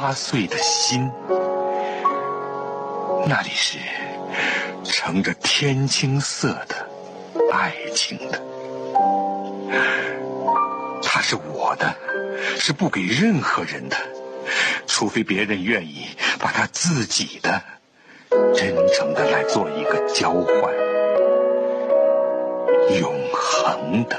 8岁的心，那里是盛着天青色的爱情的。它是我的，是不给任何人的，除非别人愿意把他自己的真诚的来做一个交换，永恒的。